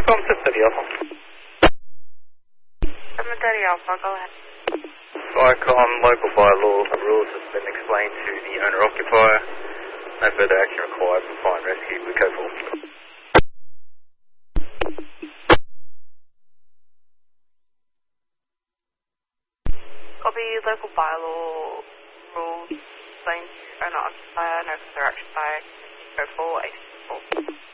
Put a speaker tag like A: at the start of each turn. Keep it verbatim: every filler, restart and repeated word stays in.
A: From seven thirty Alpha.
B: seven thirty Alpha, go ahead.
A: Viacom, local bylaw rules have been explained to the owner-occupier. No further action required for fire and rescue. We go for.
B: Copy local bylaw rules explained to owner-occupier. No further action by go for eight four.